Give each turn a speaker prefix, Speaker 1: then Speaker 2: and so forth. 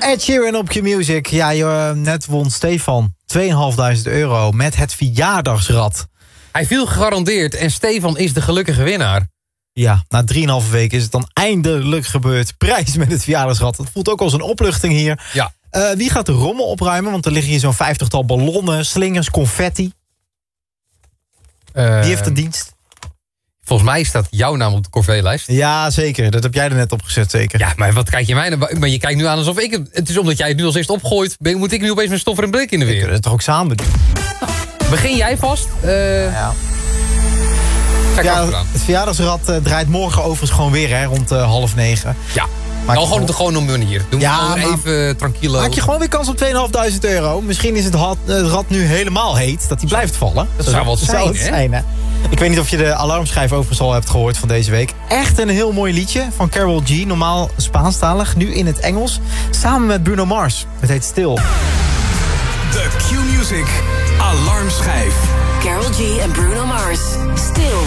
Speaker 1: Ed Sheeran op Q-Music. Ja, net won Stefan €2.500 met het verjaardagsrad.
Speaker 2: Hij viel gegarandeerd en Stefan is de gelukkige winnaar.
Speaker 1: Ja, na 3,5 weken is het dan eindelijk gebeurd. Prijs met het verjaardagsrad. Het voelt ook als een opluchting hier.
Speaker 2: Ja.
Speaker 1: Wie gaat de rommel opruimen? Want er liggen hier zo'n 50-tal ballonnen, slingers, confetti. Wie heeft een dienst?
Speaker 2: Volgens mij staat jouw naam op de corvée-lijst.
Speaker 1: Ja, zeker. Dat heb jij er net op gezet, zeker.
Speaker 2: Ja, maar wat kijk je mij naar? Maar je kijkt nu aan alsof ik het is omdat jij het nu als eerst opgooit. Moet ik nu opeens met stoffer en blik in de
Speaker 1: We
Speaker 2: weer?
Speaker 1: kunnen het toch ook samen doen?
Speaker 2: Begin jij vast?
Speaker 1: Ja. Het verjaardagsrad draait morgen overigens gewoon weer, hè, rond 8:30.
Speaker 2: Ja. Dan gewoon op de gewone manier. Doen we gewoon even tranquilo.
Speaker 1: Maak je gewoon weer kans op €2.500. Misschien is het rad nu helemaal heet, dat hij blijft vallen.
Speaker 2: Dat zou wel zijn, hè?
Speaker 1: Ik weet niet of je de alarmschijf overigens al hebt gehoord van deze week. Echt een heel mooi liedje van Karol G. Normaal Spaanstalig, nu in het Engels. Samen met Bruno Mars. Het heet Stil.
Speaker 3: De Q-Music Alarmschijf.
Speaker 4: Karol G en Bruno Mars. Stil.